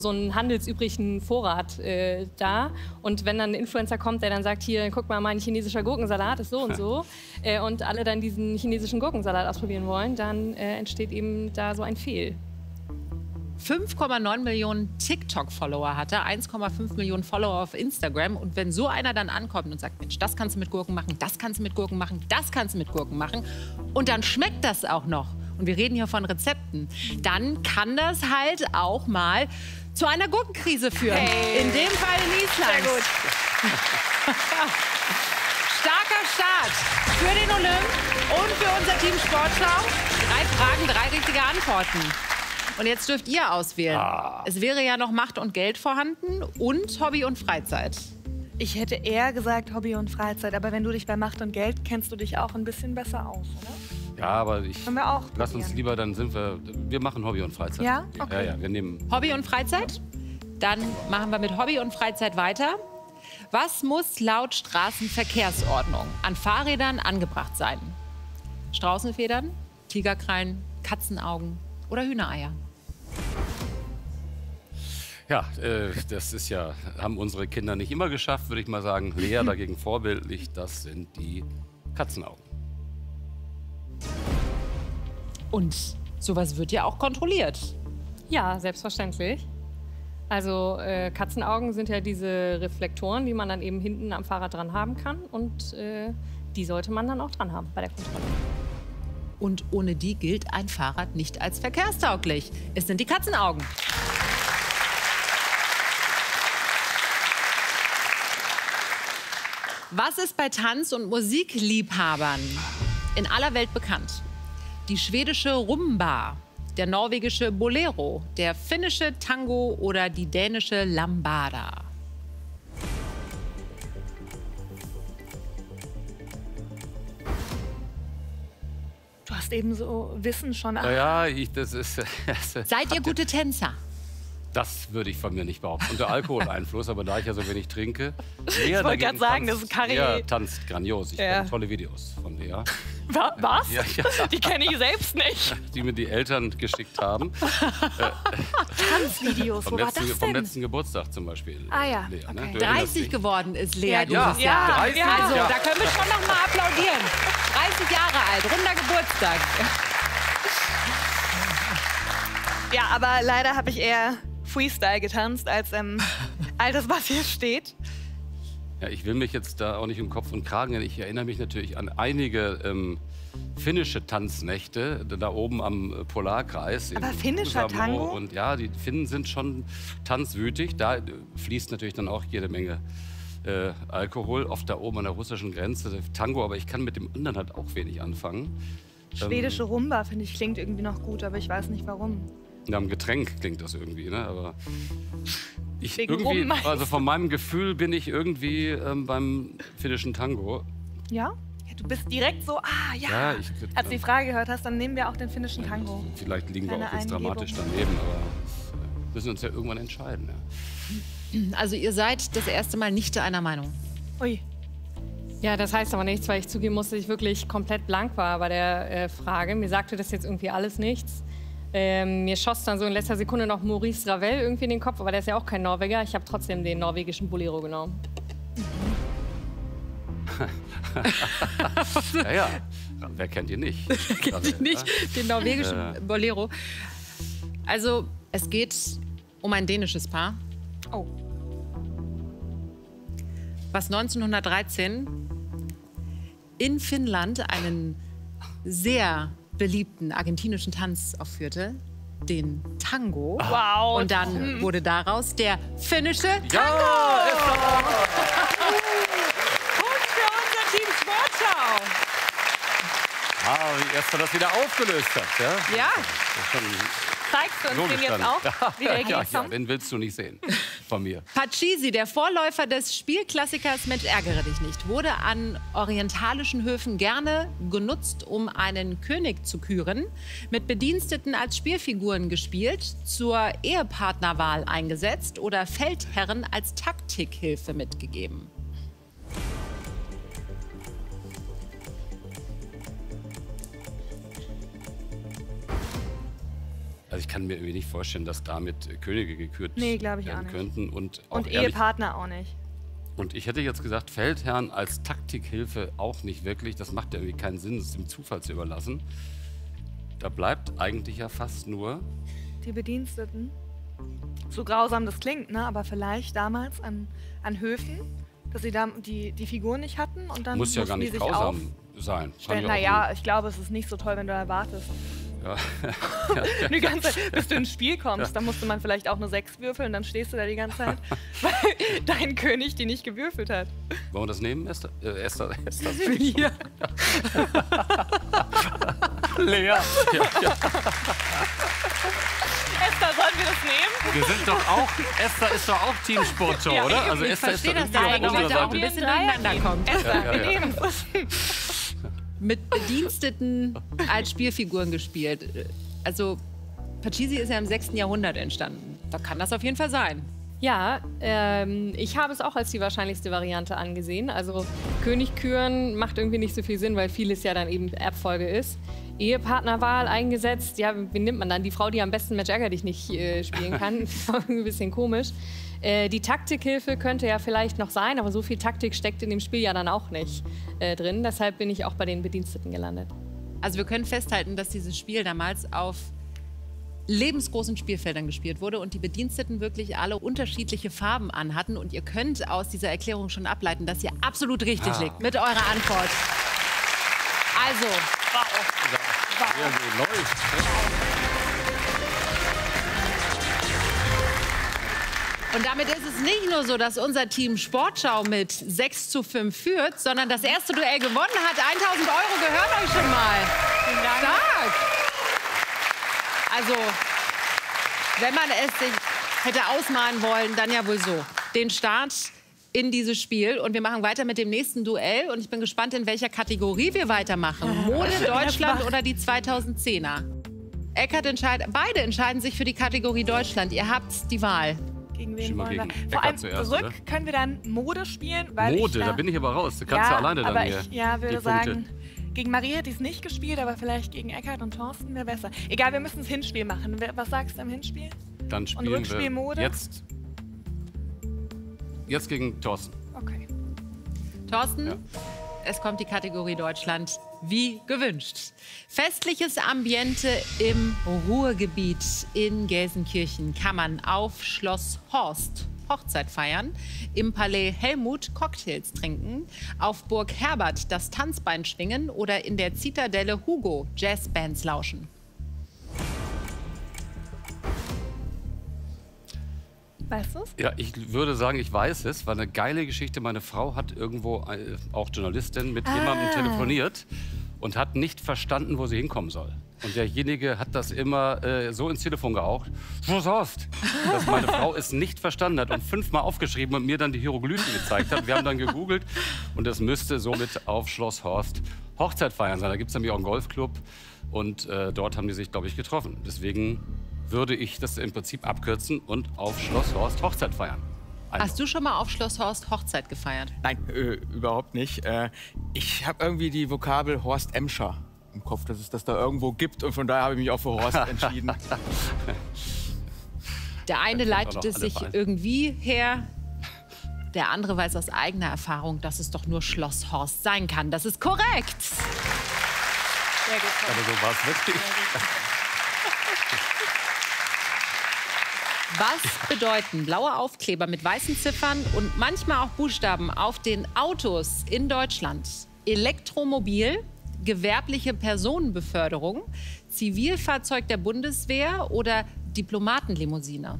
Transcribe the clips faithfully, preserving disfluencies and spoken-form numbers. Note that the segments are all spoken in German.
so einen handelsüblichen Vorrat äh, da. Und wenn dann ein Influencer kommt, der dann sagt, hier, guck mal, mein chinesischer Gurkensalat ist so und so, äh, und alle dann diesen chinesischen Gurkensalat ausprobieren wollen, dann äh, entsteht eben da so ein Fehl. fünf Komma neun Millionen TikTok-Follower hat er, eins Komma fünf Millionen Follower auf Instagram. Und wenn so einer dann ankommt und sagt, Mensch, das kannst du mit Gurken machen, das kannst du mit Gurken machen, das kannst du mit Gurken machen, und dann schmeckt das auch noch, und wir reden hier von Rezepten, dann kann das halt auch mal zu einer Gurkenkrise führen. Hey. In dem Fall in Island. Sehr gut. Starker Start für den Olymp und für unser Team Sportschau. Drei Fragen, drei richtige Antworten. Und jetzt dürft ihr auswählen. Ah. Es wäre ja noch Macht und Geld vorhanden und Hobby und Freizeit. Ich hätte eher gesagt Hobby und Freizeit, aber wenn du dich bei Macht und Geld kennst du dich auch ein bisschen besser aus, oder? Ja, aber ich Können wir auch lass uns lieber, dann sind wir, wir machen Hobby und Freizeit. Ja? Okay. Ja, ja, wir nehmen Hobby und Freizeit? Dann machen wir mit Hobby und Freizeit weiter. Was muss laut Straßenverkehrsordnung an Fahrrädern angebracht sein? Straußenfedern, Tigerkrallen, Katzenaugen oder Hühnereier? Ja, äh, das ist ja, haben unsere Kinder nicht immer geschafft, würde ich mal sagen. Lea dagegen vorbildlich, das sind die Katzenaugen. Und sowas wird ja auch kontrolliert. Ja, selbstverständlich. Also äh, Katzenaugen sind ja diese Reflektoren, die man dann eben hinten am Fahrrad dran haben kann. Und äh, die sollte man dann auch dran haben bei der Kontrolle. Und ohne die gilt ein Fahrrad nicht als verkehrstauglich. Es sind die Katzenaugen. Was ist bei Tanz- und Musikliebhabern in aller Welt bekannt? Die schwedische Rumba, der norwegische Bolero, der finnische Tango oder die dänische Lambada? Du hast eben so Wissen schon. Ja, ja, ich, das ist... Seid ihr gute Tänzer? Das würde ich von mir nicht behaupten. Unter Alkoholeinfluss, aber da ich ja so wenig trinke. Ich wollte gerade sagen, das ist Karri. Lea tanzt grandios. Ich Ja. kenne tolle Videos von Lea. Wa- Was? Ja, ja. Die kenne ich selbst nicht. Die mir die Eltern geschickt haben. Tanzvideos, Vom wo war letzten, das vom denn? letzten Geburtstag zum Beispiel. Ah ja, Lea, ne? okay. Du erinnerst dreißig dich? geworden ist Lea Ja, dieses ja, Jahr. dreißig, Ja. Also, ja. da können wir schon noch mal applaudieren. dreißig Jahre alt, runder Geburtstag. Ja, aber leider habe ich eher Freestyle getanzt, als ähm, all das, was hier steht. Ja, ich will mich jetzt da auch nicht um Kopf und Kragen nennen. Ich erinnere mich natürlich an einige ähm, finnische Tanznächte da oben am Polarkreis. Aber in finnischer Kuusamo. Tango? Und ja, die Finnen sind schon tanzwütig. Da äh, fließt natürlich dann auch jede Menge äh, Alkohol. Oft da oben an der russischen Grenze, der Tango. Aber ich kann mit dem anderen halt auch wenig anfangen. Schwedische Rumba, finde ich, klingt irgendwie noch gut, aber ich weiß nicht warum. Ja, am Getränk klingt das irgendwie, ne? Aber ich Wegen irgendwie, Rum meinst also von meinem Gefühl bin ich irgendwie ähm, beim finnischen Tango. Ja? Ja, du bist direkt so, ah ja. Ja, ich, Als du die Frage gehört hast, dann nehmen wir auch den finnischen Tango. Vielleicht liegen wir Keine auch jetzt Eingebung. dramatisch daneben, aber wir müssen uns ja irgendwann entscheiden. Ja. Also ihr seid das erste Mal nicht einer Meinung. Ui. Ja, das heißt aber nichts, weil ich zugeben musste, dass ich wirklich komplett blank war bei der äh, Frage. Mir sagte das jetzt irgendwie alles nichts. Ähm, mir schoss dann so in letzter Sekunde noch Maurice Ravel irgendwie in den Kopf, aber der ist ja auch kein Norweger. Ich habe trotzdem den norwegischen Bolero genommen. ja, ja, wer kennt ihn nicht? Kennt ihr nicht den norwegischen Ja. Bolero? Also es geht um ein dänisches Paar, Oh. was neunzehnhundertdreizehn in Finnland einen sehr beliebten argentinischen Tanz aufführte, den Tango. Wow. Und dann wurde daraus der finnische Tango. Ja, ist doch Und für unser Team Sportschau. ah, wie erst mal das wieder aufgelöst hat. Ja? Ja, Das ist schon Zeigst du uns so den jetzt gestanden. auch, wie der ja, geht? ja, den willst du nicht sehen von mir. Pachisi, der Vorläufer des Spielklassikers Mensch, ärgere dich nicht, wurde an orientalischen Höfen gerne genutzt, um einen König zu küren, mit Bediensteten als Spielfiguren gespielt, zur Ehepartnerwahl eingesetzt oder Feldherren als Taktikhilfe mitgegeben. Also ich kann mir irgendwie nicht vorstellen, dass damit Könige gekürt Nee, glaub ich auch werden nicht. könnten. Und, auch Und ehrlich, Ehepartner auch nicht. und ich hätte jetzt gesagt, Feldherrn als Taktikhilfe auch nicht wirklich. Das macht ja irgendwie keinen Sinn, es dem Zufall zu überlassen. Da bleibt eigentlich ja fast nur... Die Bediensteten. So grausam das klingt, ne? Aber vielleicht damals an, an Höfen, dass sie da die, die Figuren nicht hatten und dann Muss ja mussten gar die nicht sich grausam sein. Kann ja auch Naja, ein- ich glaube, es ist nicht so toll, wenn du erwartest. Ja. Die ganze Zeit, bis du ins Spiel kommst, dann musste man vielleicht auch nur sechs würfeln, dann stehst du da die ganze Zeit, weil dein König die nicht gewürfelt hat. Wollen wir das nehmen, Esther? Äh, Esther, Esther. Ja. Lea. Ja, ja. Esther, sollen wir das nehmen? Wir sind doch auch, Esther ist doch auch Team Sportshow, Ja, oder? eben. Also Ich Esther ist doch verstehe das, irgendwie dass auf ihr unserer heute auch ein Seite. bisschen durcheinander kommt. Esther, Ja, ja, wir ja. nehmen es. Mit Bediensteten als Spielfiguren gespielt. Also Pachisi ist ja im sechsten Jahrhundert entstanden. Da kann das auf jeden Fall sein. Ja, ähm, ich habe es auch als die wahrscheinlichste Variante angesehen. Also König küren macht irgendwie nicht so viel Sinn, weil vieles ja dann eben Erbfolge ist. Ehepartnerwahl eingesetzt, ja, wen nimmt man dann? Die Frau, die am besten Mensch ärger dich nicht äh, spielen kann. Ist auch irgendwie ein bisschen komisch. Äh, die Taktikhilfe könnte ja vielleicht noch sein, aber so viel Taktik steckt in dem Spiel ja dann auch nicht äh, drin. Deshalb bin ich auch bei den Bediensteten gelandet. Also wir können festhalten, dass dieses Spiel damals auf lebensgroßen Spielfeldern gespielt wurde und die Bediensteten wirklich alle unterschiedliche Farben anhatten. Und ihr könnt aus dieser Erklärung schon ableiten, dass ihr absolut richtig Ah. liegt mit eurer Antwort. Also, Ja, so läuft. und damit ist es nicht nur so, dass unser Team Sportschau mit sechs zu fünf führt, sondern das erste Duell gewonnen hat. tausend Euro gehören euch schon mal. Vielen Dank. Stark. Also, wenn man es sich hätte ausmalen wollen, dann ja wohl so. Den Start in dieses Spiel. Und wir machen weiter mit dem nächsten Duell. Und ich bin gespannt, in welcher Kategorie wir weitermachen. Mode, Deutschland oder die zweitausendzehner? Eckart entscheidet, beide entscheiden sich für die Kategorie Deutschland. Ihr habt die Wahl. Gegen wen Schon mal wollen wir? gegen Vor Eckart allem zuerst, zurück oder? können wir dann Mode spielen. Weil Mode, ich da bin ich aber raus. Du kannst ja, alleine dann aber hier ich ja, würde die Punkte. sagen, gegen Maria hätte ich es nicht gespielt, aber vielleicht gegen Eckart und Thorsten wäre besser. Egal, wir müssen das Hinspiel machen. Wer- Was sagst du im Hinspiel? Dann spielen Rückspiel wir Mode? jetzt, jetzt gegen Thorsten. Okay. Thorsten, Ja. es kommt die Kategorie Deutschland, wie gewünscht. Festliches Ambiente im Ruhrgebiet in Gelsenkirchen kann man auf Schloss Horst Hochzeit feiern, im Palais Helmut Cocktails trinken, auf Burg Herbert das Tanzbein schwingen oder in der Zitadelle Hugo Jazzbands lauschen. Weißt du's? Ja, ich würde sagen, ich weiß es. War eine geile Geschichte. Meine Frau hat irgendwo, äh, auch Journalistin, mit jemandem telefoniert und hat nicht verstanden, wo sie hinkommen soll. Und derjenige hat das immer äh, so ins Telefon gehaucht, Schloss Horst, dass meine Frau es nicht verstanden hat und fünfmal aufgeschrieben und mir dann die Hieroglyphen gezeigt hat. Wir haben dann gegoogelt und es müsste somit auf Schloss Horst Hochzeit feiern sein. Da gibt es nämlich auch einen Golfclub und äh, dort haben die sich, glaube ich, getroffen. Deswegen würde ich das im Prinzip abkürzen und auf Schloss Horst Hochzeit feiern. Also, Hast du schon mal auf Schloss Horst Hochzeit gefeiert? Nein, äh, überhaupt nicht. Äh, ich habe irgendwie die Vokabel Horst Emscher im Kopf, dass es das da irgendwo gibt. Und von daher habe ich mich auch für Horst entschieden. Der eine kennt leitet auch es alle sich Vereine. irgendwie her. Der andere weiß aus eigener Erfahrung, dass es doch nur Schloss Horst sein kann. Das ist korrekt. Sehr gut. aber so war es wirklich. Was bedeuten blaue Aufkleber mit weißen Ziffern und manchmal auch Buchstaben auf den Autos in Deutschland? Elektromobil, gewerbliche Personenbeförderung, Zivilfahrzeug der Bundeswehr oder Diplomatenlimousine?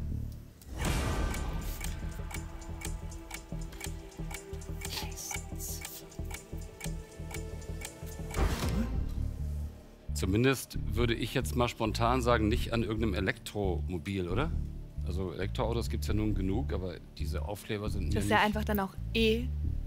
Zumindest würde ich jetzt mal spontan sagen, nicht an irgendeinem Elektromobil, oder? Also Elektroautos gibt es ja nun genug, aber diese Aufkleber sind mir Das ist nicht... ja einfach dann auch E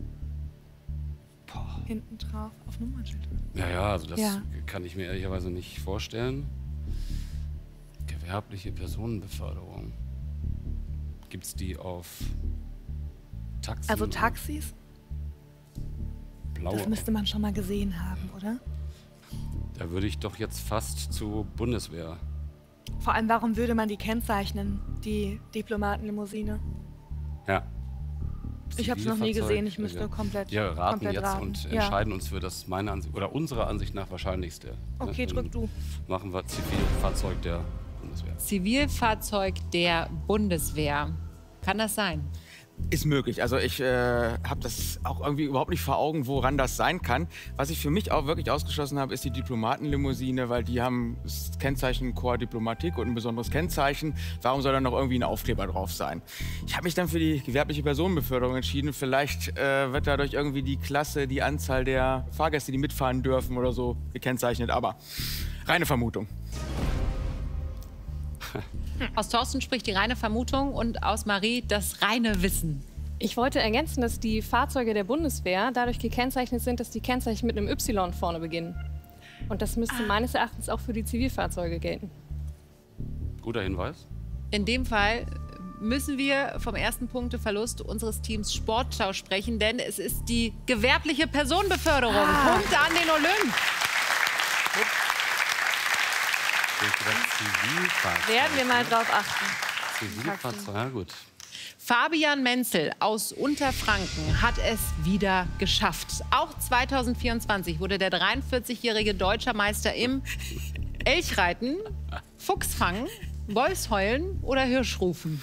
hinten drauf auf Nummernschild. Ja, ja, also das Ja. kann ich mir ehrlicherweise nicht vorstellen. Gewerbliche Personenbeförderung. Gibt es die auf Taxen? Also oder Taxis, Blaue? das müsste man schon mal gesehen haben, oder? Da würde ich doch jetzt fast zur Bundeswehr Vor allem, warum würde man die kennzeichnen, die Diplomatenlimousine? Ja. Ich habe es noch nie Zivilfahrzeug, gesehen, ich müsste ja. komplett, Wir raten komplett jetzt raten. und Ja. entscheiden uns für das meiner Ansicht oder unserer Ansicht nach wahrscheinlichste. Okay, Ne? drück du. Machen wir Zivilfahrzeug der Bundeswehr. Zivilfahrzeug der Bundeswehr. Kann das sein? Ist möglich. Also ich äh, habe das auch irgendwie überhaupt nicht vor Augen, woran das sein kann. Was ich für mich auch wirklich ausgeschlossen habe, ist die Diplomatenlimousine, weil die haben das Kennzeichen Corps Diplomatique und ein besonderes Kennzeichen. Warum soll da noch irgendwie ein Aufkleber drauf sein? Ich habe mich dann für die gewerbliche Personenbeförderung entschieden. Vielleicht äh, wird dadurch irgendwie die Klasse, die Anzahl der Fahrgäste, die mitfahren dürfen oder so gekennzeichnet. Aber reine Vermutung. Aus Thorsten spricht die reine Vermutung und aus Marie das reine Wissen. Ich wollte ergänzen, dass die Fahrzeuge der Bundeswehr dadurch gekennzeichnet sind, dass die Kennzeichen mit einem Y vorne beginnen. Und das müsste meines Erachtens auch für die Zivilfahrzeuge gelten. Guter Hinweis. In dem Fall müssen wir vom ersten Punkteverlust unseres Teams Sportschau sprechen, denn es ist die gewerbliche Personenbeförderung. Ah. Punkte an den Olymp. Zivilfahrzeug. Werden wir mal drauf achten. Zivilfahrzeug, ja gut. Fabian Menzel aus Unterfranken hat es wieder geschafft. Auch zweitausendvierundzwanzig wurde der dreiundvierzigjährige Deutscher Meister im Elchreiten, Fuchsfangen, Wolfsheulen oder Hirschrufen.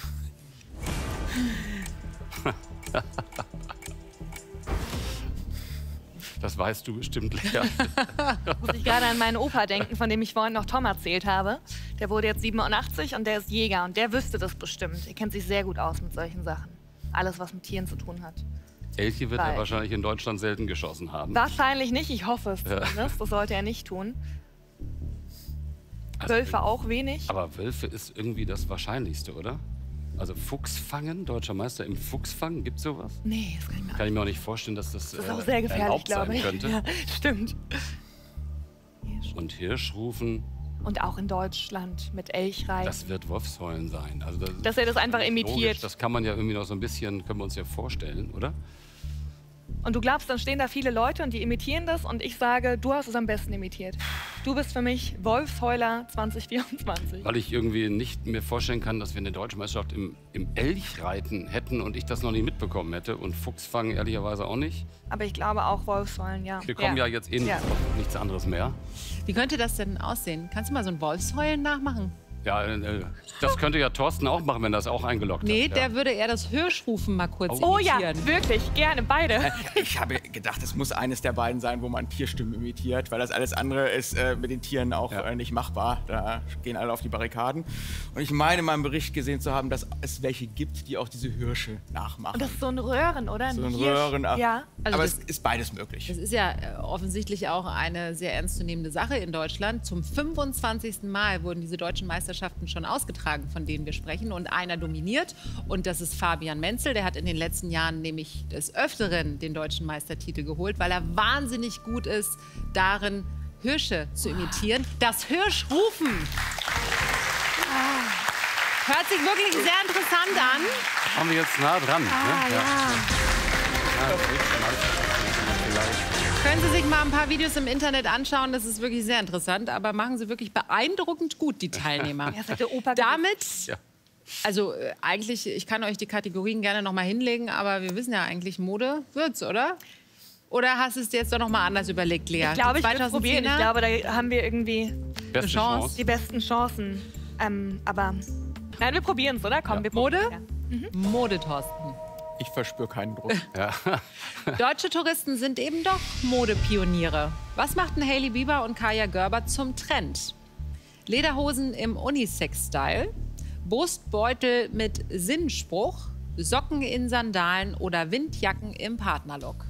Das weißt du bestimmt, Lea. Muss ich gerade an meinen Opa denken, von dem ich vorhin noch Tom erzählt habe. Der wurde jetzt siebenundachtzig und der ist Jäger und der wüsste das bestimmt. Er kennt sich sehr gut aus mit solchen Sachen. Alles, was mit Tieren zu tun hat. Elche wird Weil- er wahrscheinlich in Deutschland selten geschossen haben. Wahrscheinlich nicht, ich hoffe es Ja. zumindest. Das sollte er nicht tun. Also, Wölfe auch wenig. Aber Wölfe ist irgendwie das Wahrscheinlichste, oder? Also Fuchsfangen, Deutscher Meister im Fuchsfangen, gibt's sowas? Nee, das kann ich mir Kann ich mir auch nicht vorstellen, dass das, Das ist äh, auch sehr gefährlich, erlaubt glaube sein ich. könnte. Ja, stimmt. Und Hirschrufen, Und auch in Deutschland mit Elchreiten. das wird Wolfsheulen sein. Also das, Dass er das einfach logisch, imitiert. das kann man ja irgendwie noch so ein bisschen, können wir uns ja vorstellen, oder? Und du glaubst, dann stehen da viele Leute und die imitieren das und ich sage, du hast es am besten imitiert. Du bist für mich Wolfsheuler zwanzig vierundzwanzig. Weil ich irgendwie nicht mir vorstellen kann, dass wir eine deutsche Meisterschaft im, im Elchreiten hätten und ich das noch nie mitbekommen hätte. Und Fuchsfangen ehrlicherweise auch nicht. Aber ich glaube auch Wolfsheulen, ja. Wir kommen ja, jetzt eh nicht Ja. auf nichts anderes mehr. Wie könnte das denn aussehen? Kannst du mal so ein Wolfsheulen nachmachen? Ja, äh, das könnte ja Thorsten auch machen, wenn er das auch eingeloggt Nee, hat. der Ja. würde eher das Hirschrufen mal kurz Oh ja, imitieren. wirklich, gerne, beide. Ich habe gedacht, es muss eines der beiden sein, wo man Tierstimmen imitiert, weil das alles andere ist äh, mit den Tieren auch Ja. äh, nicht machbar. Da gehen alle auf die Barrikaden. Und ich meine, in meinem Bericht gesehen zu haben, dass es welche gibt, die auch diese Hirsche nachmachen. Und das ist so ein Röhren, oder? so ein Hirsch. Röhren. ach. Ja. Also Aber das- es ist beides möglich. Es ist ja äh, offensichtlich auch eine sehr ernstzunehmende Sache in Deutschland. Zum fünfundzwanzigsten Mal wurden diese deutschen Meisterschaften schon ausgetragen, von denen wir sprechen. Und einer dominiert. Und das ist Fabian Menzel. Der hat in den letzten Jahren nämlich des Öfteren den deutschen Meistertitel geholt, weil er wahnsinnig gut ist, darin Hirsche zu imitieren. Das Hirschrufen. Hört sich wirklich sehr interessant an. Haben wir jetzt nah dran. Ah, ne? ja. Ja, vielleicht. Können Sie sich mal ein paar Videos im Internet anschauen, das ist wirklich sehr interessant, aber machen Sie wirklich beeindruckend gut, die Teilnehmer. Ja, das hat der Opa Damit, Ja. also äh, eigentlich, ich kann euch die Kategorien gerne noch mal hinlegen, aber wir wissen ja eigentlich, Mode wird's, oder? Oder hast du es dir jetzt doch noch mal anders überlegt, Lea? Ich glaube, Die ich will es probieren. Ich zweitausendzehner? glaube, da haben wir irgendwie Beste Chance. Chance. die besten Chancen. Ähm, aber nein, wir probieren es, oder? Komm, Ja. wir Mode? probieren. Mode, Thorsten. Ich verspüre keinen Druck. Ja. Deutsche Touristen sind eben doch Modepioniere. Was machten Hailey Bieber und Kaya Gerber zum Trend? Lederhosen im Unisex-Style, Brustbeutel mit Sinnspruch, Socken in Sandalen oder Windjacken im Partnerlook?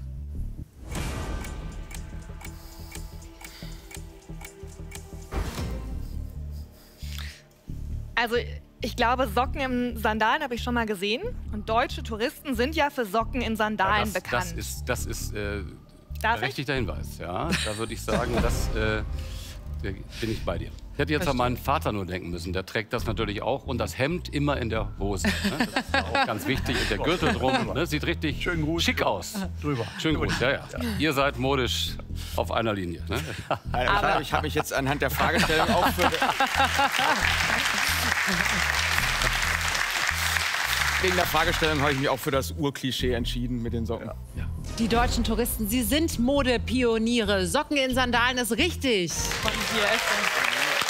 Also ich glaube, Socken im Sandalen habe ich schon mal gesehen. Und deutsche Touristen sind ja für Socken in Sandalen das, bekannt. das ist, das ist äh, Darf ich? berechtigter Hinweis. Ja, da würde ich sagen, das äh, bin ich bei dir. Ich hätte jetzt an meinen Vater nur denken müssen. Der trägt das natürlich auch und das Hemd immer in der Hose. Ne? Das ist auch ganz wichtig. Und der Gürtel drum. Ne? Sieht richtig schick aus. Drüber. Schön gut. Ja, ja. Ihr seid modisch auf einer Linie. Ne? Also, ich habe mich jetzt anhand der Fragestellung auch für, Wegen der Fragestellung habe ich mich auch für das Urklischee entschieden mit den Socken. Ja. Ja. Die deutschen Touristen, sie sind Modepioniere. Socken in Sandalen ist richtig. Von hier essen.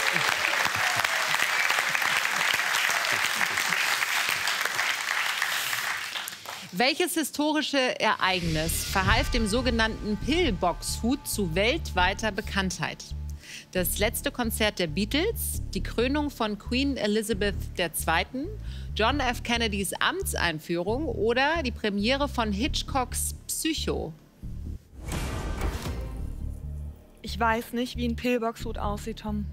Welches historische Ereignis verhalf dem sogenannten Pillbox-Hut zu weltweiter Bekanntheit? Das letzte Konzert der Beatles, die Krönung von Queen Elizabeth der Zweiten, John F. Kennedys Amtseinführung oder die Premiere von Hitchcocks Psycho? Ich weiß nicht, wie ein Pillbox-Hut aussieht, Tom.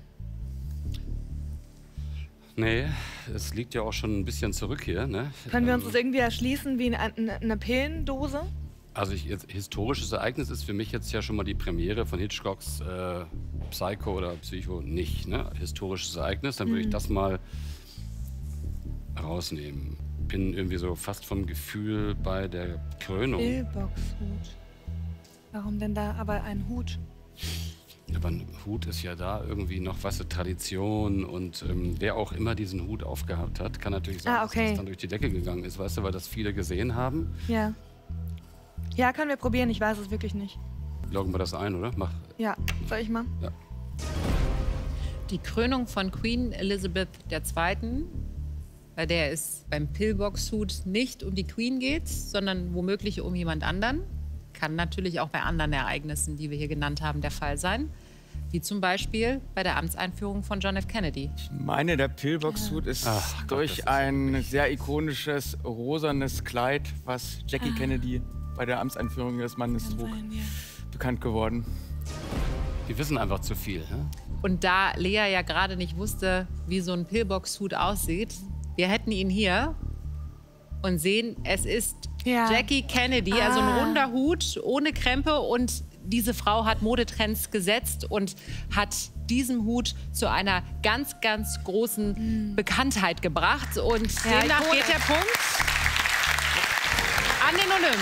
Nee, es liegt ja auch schon ein bisschen zurück hier. Ne? Können wir uns das irgendwie erschließen wie eine, eine Pillendose? Also ich, jetzt, historisches Ereignis ist für mich jetzt ja schon mal die Premiere von Hitchcocks äh, Psycho oder Psycho nicht. Ne? Historisches Ereignis, dann würde Mhm. ich das mal rausnehmen. Bin irgendwie so fast vom Gefühl bei der Krönung. Pillbox-Hut. Warum denn da aber ein Hut? Aber ein Hut ist ja da irgendwie noch was, Tradition und ähm, wer auch immer diesen Hut aufgehabt hat, kann natürlich sein, Ah, okay. dass das dann durch die Decke gegangen ist, weißt du, weil das viele gesehen haben. Ja. Ja, können wir probieren. Ich weiß es wirklich nicht. Loggen wir das ein, oder? Mach. Ja, soll ich mal? Ja. Die Krönung von Queen Elizabeth der Zweiten, bei der es beim Pillbox-Hut nicht um die Queen geht, sondern womöglich um jemand anderen. Kann natürlich auch bei anderen Ereignissen, die wir hier genannt haben, der Fall sein. Wie zum Beispiel bei der Amtseinführung von John F. Kennedy. Ich meine, der Pillbox-Hut ist Ach Gott, durch das ist ein sehr ikonisches rosanes Kleid, was Jackie Kennedy bei der Amtseinführung ihres Mannes trug, bekannt geworden. Die wissen einfach zu viel. Ne? Und da Lea ja gerade nicht wusste, wie so ein Pillbox-Hut aussieht, wir hätten ihn hier und sehen, es ist Ja. Jackie Kennedy, also ein Ah. runder Hut ohne Krempe. Und diese Frau hat Modetrends gesetzt und hat diesen Hut zu einer ganz, ganz großen Bekanntheit gebracht. Und Ja, demnach Ikone. geht der Punkt an den Olymp.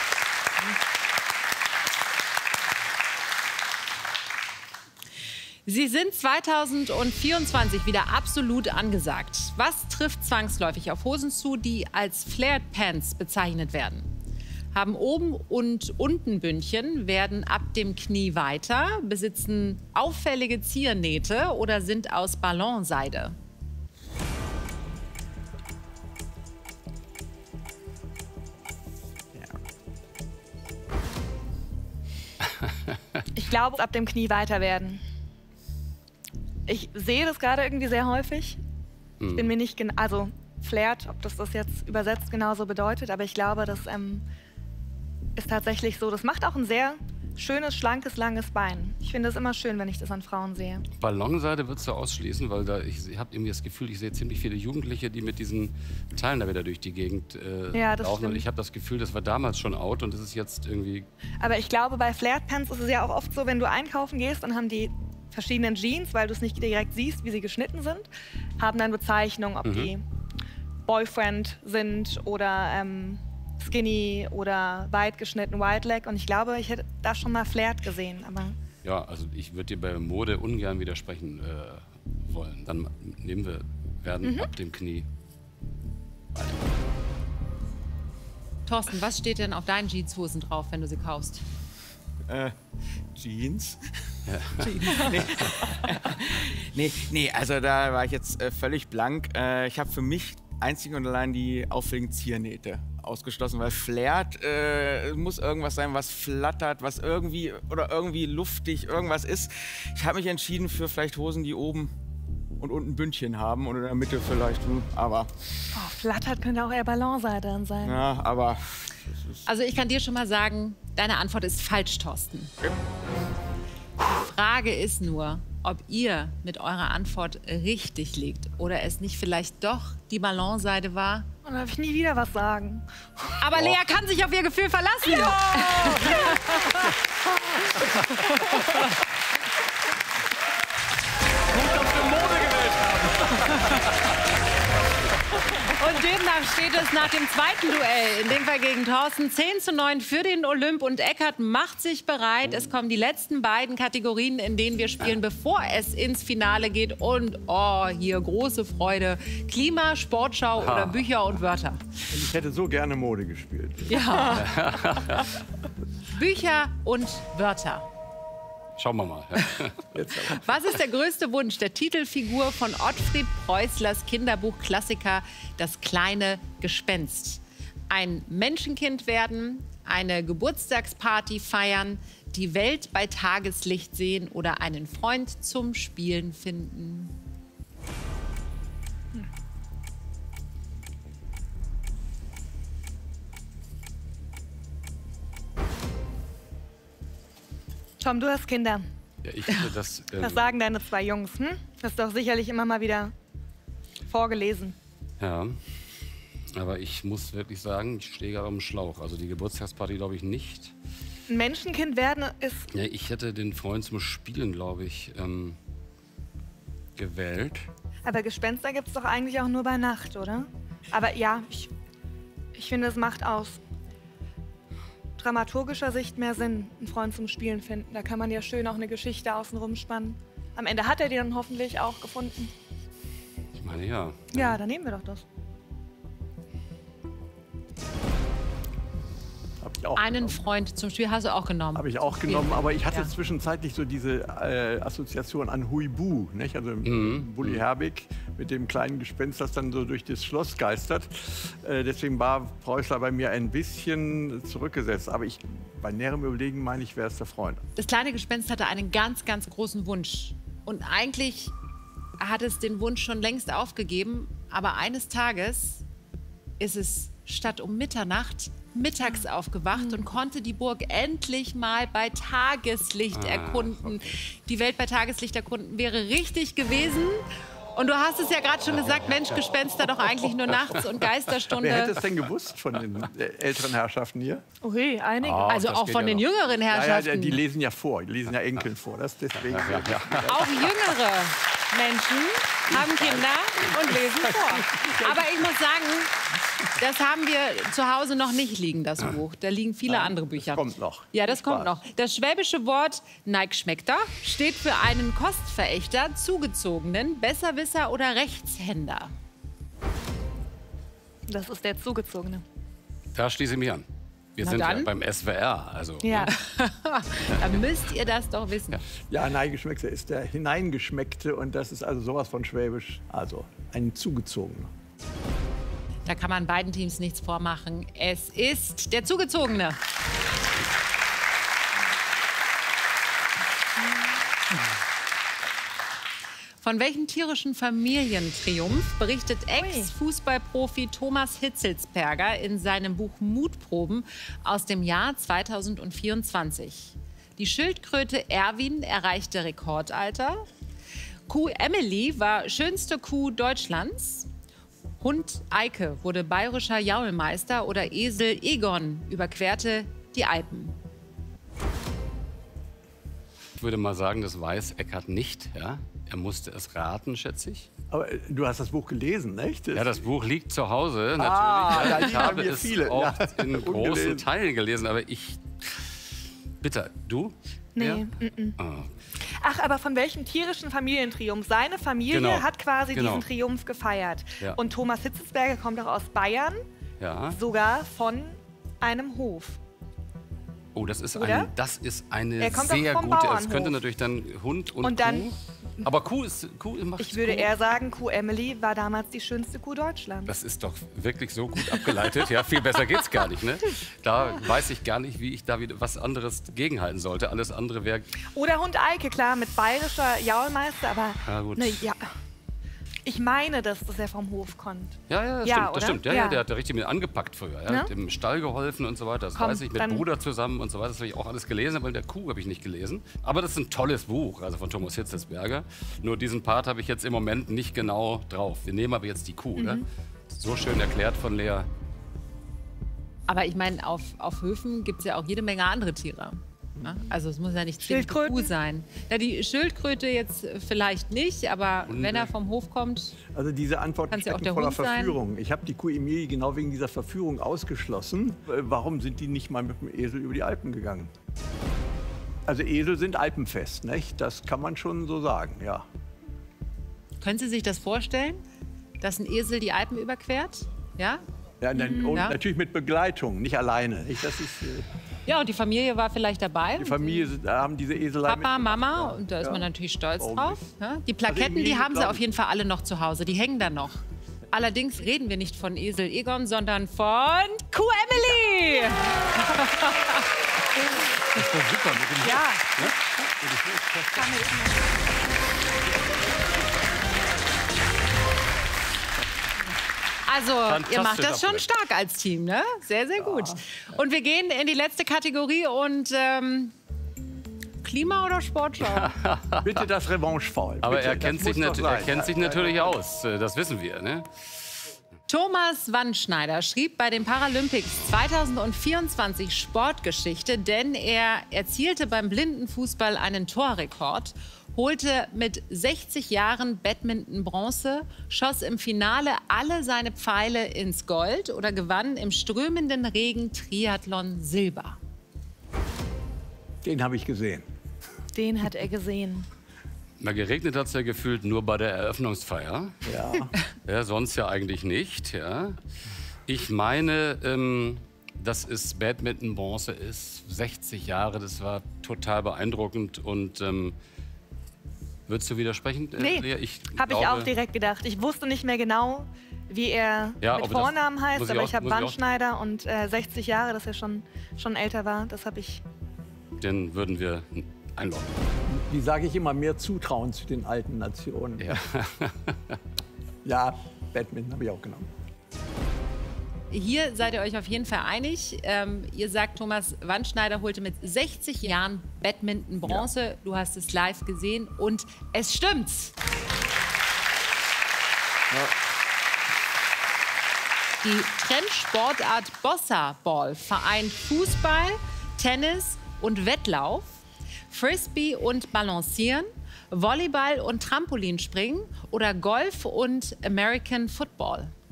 Sie sind zweitausendvierundzwanzig wieder absolut angesagt. Was trifft zwangsläufig auf Hosen zu, die als Flared Pants bezeichnet werden? Haben oben und unten Bündchen, werden ab dem Knie weiter, besitzen auffällige Ziernähte oder sind aus Ballonseide? Ich glaube, ab dem Knie weiter werden. Ich sehe das gerade irgendwie sehr häufig. Ich bin mir nicht genau, also flared, ob das das jetzt übersetzt genauso bedeutet, aber ich glaube, das ähm, ist tatsächlich so. Das macht auch ein sehr schönes, schlankes, langes Bein. Ich finde es immer schön, wenn ich das an Frauen sehe. Ballonseide würdest du ausschließen, weil da ich, ich habe irgendwie das Gefühl, ich sehe ziemlich viele Jugendliche, die mit diesen Teilen da wieder durch die Gegend äh, Ja, das laufen. Und stimmt. ich habe das Gefühl, das war damals schon out und das ist jetzt irgendwie. Aber ich glaube, bei Flared Pants ist es ja auch oft so, wenn du einkaufen gehst, dann haben die verschiedenen Jeans, weil du es nicht direkt siehst, wie sie geschnitten sind, haben dann Bezeichnungen, ob Mhm. die Boyfriend sind oder ähm, skinny oder weit geschnitten, wide leg. Und ich glaube, ich hätte da schon mal Flared gesehen. Aber Ja, also ich würde dir bei Mode ungern widersprechen äh, wollen. Dann nehmen wir werden ab dem Knie. Thorsten, was steht denn auf deinen Jeanshosen drauf, wenn du sie kaufst? Äh, Jeans? Jeans. Nee. nee, nee, also da war ich jetzt äh, völlig blank. Äh, ich habe für mich einzig und allein die auffälligen Ziernähte ausgeschlossen, weil flared äh, muss irgendwas sein, was flattert, was irgendwie oder irgendwie luftig irgendwas ist. Ich habe mich entschieden für vielleicht Hosen, die oben und unten Bündchen haben und in der Mitte vielleicht, hm, aber oh, flattert könnte auch eher Ballonseide dann sein. ja, aber Also ich kann dir schon mal sagen, deine Antwort ist falsch, Thorsten. Die Frage ist nur, ob ihr mit eurer Antwort richtig liegt oder es nicht vielleicht doch die Ballonseide war. Und darf ich nie wieder was sagen. Aber Lea kann sich auf ihr Gefühl verlassen. Gut, dass wir Mode gewählt haben. Und demnach steht es nach dem zweiten Duell, in dem Fall gegen Thorsten, zehn zu neun für den Olymp. Und Eckart macht sich bereit. Es kommen die letzten beiden Kategorien, in denen wir spielen, bevor es ins Finale geht. Und oh, hier große Freude. Klima, Sportschau oder Bücher und Wörter. Ich hätte so gerne Mode gespielt. Ja. Bücher und Wörter. Schauen wir mal. Was ist der größte Wunsch der Titelfigur von Ottfried Preußlers Kinderbuchklassiker Das kleine Gespenst? Ein Menschenkind werden, eine Geburtstagsparty feiern, die Welt bei Tageslicht sehen oder einen Freund zum Spielen finden? Tom, du hast Kinder. Ja, ich finde das. Ähm, Was sagen deine zwei Jungs? Hm? Hast doch sicherlich immer mal wieder vorgelesen. Ja, aber ich muss wirklich sagen, ich stehe gerade am Schlauch. Also die Geburtstagsparty glaube ich nicht. Ein Menschenkind werden ist... Ja, ich hätte den Freund zum Spielen, glaube ich, ähm, gewählt. Aber Gespenster gibt es doch eigentlich auch nur bei Nacht, oder? Aber ja, ich, ich finde, es macht aus dramaturgischer Sicht mehr Sinn, einen Freund zum Spielen finden. Da kann man ja schön auch eine Geschichte außenrum spannen. Am Ende hat er die dann hoffentlich auch gefunden. Ich meine, ja. Ja, dann nehmen wir doch das. Hab ich auch Einen genommen. Freund zum Spiel hast du auch genommen. Habe ich auch genommen, aber ich hatte Ja. zwischenzeitlich so diese äh, Assoziation an Huibu, nicht? Also Mhm. Bully Herbig mit dem kleinen Gespenst, das dann so durch das Schloss geistert. Äh, deswegen war Preußler bei mir ein bisschen zurückgesetzt. Aber ich, bei näherem Überlegen meine ich, wäre es der Freund. Das kleine Gespenst hatte einen ganz, ganz großen Wunsch. Und eigentlich hat es den Wunsch schon längst aufgegeben. Aber eines Tages ist es statt um Mitternacht mittags aufgewacht und konnte die Burg endlich mal bei Tageslicht Ah, erkunden. Die Welt bei Tageslicht erkunden wäre richtig gewesen. Und du hast es ja gerade schon gesagt, Mensch, Gespenster doch eigentlich nur nachts und Geisterstunde. Wer hätte es denn gewusst von den äh, älteren Herrschaften hier? Ui, einige. Ah, Also das auch geht von ja den noch. jüngeren Ja, ja, Herrschaften. die lesen ja vor, die lesen ja Enkeln vor. Das deswegen. Auch jüngere Menschen haben Kinder und lesen vor. Aber ich muss sagen, das haben wir zu Hause noch nicht liegen, das Buch. Da liegen viele andere Bücher. Das kommt noch. Ja, das kommt Spaß. noch. Das schwäbische Wort Neigschmeckter steht für einen Kostverächter, Zugezogenen, Besserwisser oder Rechtshänder. Das ist der Zugezogene. Da schließe ich mich an. Wir Na sind dann. ja beim S W R. Also, Ja. Da müsst ihr das doch wissen. Ja, Neigeschmeckter ist der Hineingeschmeckte und das ist also sowas von Schwäbisch. Also ein Zugezogener. Da kann man beiden Teams nichts vormachen. Es ist der Zugezogene. Von welchem tierischen Familientriumph berichtet Ex-Fußballprofi Thomas Hitzelsperger in seinem Buch Mutproben aus dem Jahr zweitausendvierundzwanzig? Die Schildkröte Erwin erreichte Rekordalter. Kuh Emily war schönste Kuh Deutschlands. Hund Eike wurde bayerischer Jaulmeister oder Esel Egon überquerte die Alpen. Ich würde mal sagen, das weiß Eckart nicht. Ja? Er musste es raten, schätze ich. Aber äh, du hast das Buch gelesen, nicht? Ja, das Buch liegt zu Hause, natürlich. Ah, ja, da ich liegen habe wir es viele, auch ja. in großen Ungelesen. Teilen gelesen, aber ich... Bitte, du? Nee. Ja? mm, mm. Ah. Ach, aber von welchem tierischen Familientriumph? Seine Familie Genau. hat quasi Genau. diesen Triumph gefeiert. Ja. Und Thomas Hitzelsberger kommt auch aus Bayern, Ja. sogar von einem Hof. Oh, das ist, Oder? ein, das ist eine Er kommt doch sehr vom gute... Es Bauernhof. könnte natürlich dann Hund und, Und dann- Kuh... Aber Kuh ist... Kuh macht Ich würde Kuh. eher sagen, Kuh Emily war damals die schönste Kuh Deutschlands. Das ist doch wirklich so gut abgeleitet. Ja, viel besser geht's gar nicht. Ne? Da weiß ich gar nicht, wie ich da wieder was anderes gegenhalten sollte. Alles andere wäre... Oder Hund Eike, klar, mit bayerischer Jaulmeister, aber Ja, gut. ne, ja. Ich meine, dass das er vom Hof kommt. Ja, ja, das Ja, stimmt. oder? Das stimmt. Ja, ja. Ja. der hat da richtig mit angepackt früher. Ja? Ne? Hat im Stall geholfen und so weiter. Das Komm, weiß ich, mit dann- Bruder zusammen und so weiter. Das habe ich auch alles gelesen, aber der Kuh habe ich nicht gelesen. Aber das ist ein tolles Buch, also von Thomas Hitzelsberger. Nur diesen Part habe ich jetzt im Moment nicht genau drauf. Wir nehmen aber jetzt die Kuh, oder? Mhm. So schön erklärt von Lea. Aber ich meine, auf, auf Höfen gibt es ja auch jede Menge andere Tiere. Ja, also es muss ja nicht zwingend die Kuh sein. Ja, die Schildkröte jetzt vielleicht nicht, aber Hunde. wenn er vom Hof kommt, Also diese Antwort kann's ja auch stecken der voller Hund sein. Verführung. Ich habe die Kuh Emilie genau wegen dieser Verführung ausgeschlossen. Äh, Warum sind die nicht mal mit dem Esel über die Alpen gegangen? Also Esel sind alpenfest, nicht? Das kann man schon so sagen, ja. können Sie sich das vorstellen, dass ein Esel die Alpen überquert? Ja? Ja, dann, und Ja. natürlich mit Begleitung, nicht alleine. Nicht? Das ist, äh, Ja, und die Familie war vielleicht dabei. die Familie sind- da haben diese Esel Papa, Mama, und da ist man natürlich stolz Warum drauf. nicht? Ja? Die Plaketten, die Emilie, haben sie glaub auf ich- jeden Fall alle noch zu Hause. Die hängen da noch. Allerdings reden wir nicht von Esel Egon, sondern von Kuh Emily. Das war super mit dem Ja. Also, ihr macht das schon Fantastisch stark als Team, ne? Sehr, sehr gut. Und wir gehen in die letzte Kategorie und ähm, Klima- oder Sportschau? Bitte das Revanche-Foul. Aber Bitte, er das kennt sich, muss doch nat er sein. kennt sich natürlich aus, äh, das wissen wir. Ne? Thomas Wandschneider schrieb bei den Paralympics zweitausendvierundzwanzig Sportgeschichte, denn er erzielte beim Blindenfußball einen Torrekord, holte mit sechzig Jahren Badminton Bronze, schoss im Finale alle seine Pfeile ins Gold oder gewann im strömenden Regen Triathlon Silber. Den habe ich gesehen. Den hat er gesehen. Na, geregnet hat es ja gefühlt nur bei der Eröffnungsfeier. Ja. Ja, sonst ja eigentlich nicht. Ja. Ich meine, ähm, dass es Badminton-Bronze ist. sechzig Jahre, das war total beeindruckend. Und ähm, würdest du widersprechen? äh, Nee, Lea? Ich habe ich glaube- auch direkt gedacht. Ich wusste nicht mehr genau, wie er Ja, mit aber das Vornamen muss heißt, ich aber auch- ich habe muss ich auch- Wandschneider und äh, sechzig Jahre, dass er schon, schon älter war. Das habe ich. Den würden wir einloggen. Wie sage ich immer, mehr Zutrauen zu den alten Nationen. Ja. Ja, Badminton habe ich auch genommen. Hier seid ihr euch auf jeden Fall einig. Ähm, ihr sagt, Thomas Wandschneider holte mit sechzig Jahren Badminton Bronze. Du hast es live gesehen und es stimmt. Die Trendsportart Bossa Ball vereint Fußball, Tennis und Wettlauf, Frisbee und Balancieren, Volleyball und Trampolinspringen oder Golf und American Football.